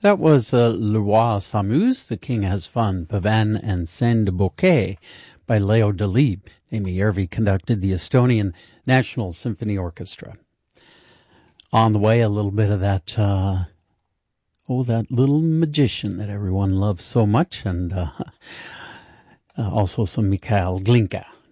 That was Le Roi s'amuse, The King Has Fun, Pavan and Scène de Bouquet by Leo Delibes. Amy Järvi conducted the Estonian National Symphony Orchestra. On the way, a little bit of that, that little magician that everyone loves so much, and also some Mikhail Glinka.